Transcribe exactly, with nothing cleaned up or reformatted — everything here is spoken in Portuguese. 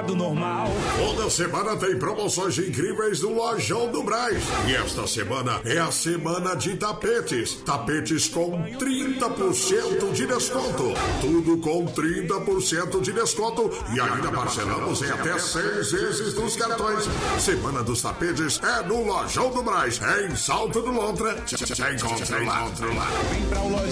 do normal. Toda semana tem promoções incríveis no Lojão do Brás. E esta semana é a semana de tapetes. Tapetes com trinta por cento de desconto. Tudo com trinta por cento de desconto. E ainda parcelamos em até seis vezes nos cartões. Semana dos tapetes é no Lojão do Brás. É em Salto do Lontra. Te encontro lá. Vem pra o Lojão